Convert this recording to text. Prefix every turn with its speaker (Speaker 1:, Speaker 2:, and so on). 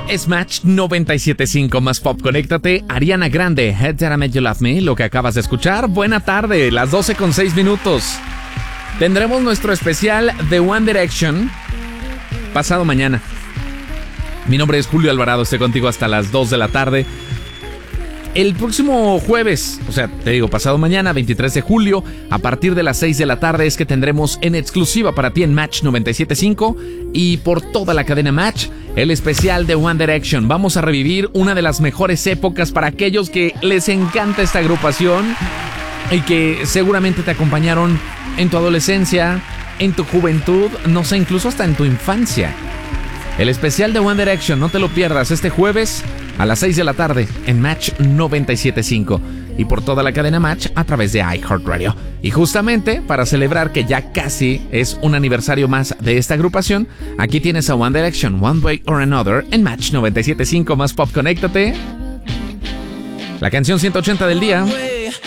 Speaker 1: Es Match 97.5 más pop. Conéctate. Ariana Grande, Head That I Made You Love Me, lo que acabas de escuchar. Buena tarde, las 12:06. Tendremos nuestro especial de One Direction pasado mañana. Mi nombre es Julio Alvarado, estoy contigo hasta las 2 de la tarde. El próximo jueves, o sea, te digo, pasado mañana, 23 de julio, a partir de las 6 de la tarde es que tendremos en exclusiva para ti en Match 97.5 y por toda la cadena Match, el especial de One Direction. Vamos a revivir una de las mejores épocas para aquellos que les encanta esta agrupación y que seguramente te acompañaron en tu adolescencia, en tu juventud, no sé, incluso hasta en tu infancia. El especial de One Direction, no te lo pierdas, este jueves a las 6 de la tarde en Match 97.5 y por toda la cadena Match a través de iHeartRadio. Y justamente para celebrar que ya casi es un aniversario más de esta agrupación, aquí tienes a One Direction, One Way or Another en Match 97.5 más pop. Conéctate. La canción 180 del día.